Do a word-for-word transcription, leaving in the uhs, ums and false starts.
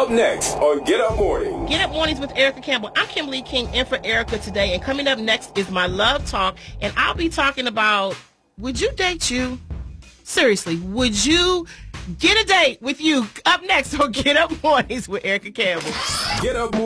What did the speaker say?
Up next on Get Up Morning. Get Up Mornings with Erica Campbell. I'm Kimberly King in for Erica today. And coming up next is my love talk. And I'll be talking about, would you date you? Seriously, would you get a date with you? Up next on Get Up Mornings with Erica Campbell. Get Up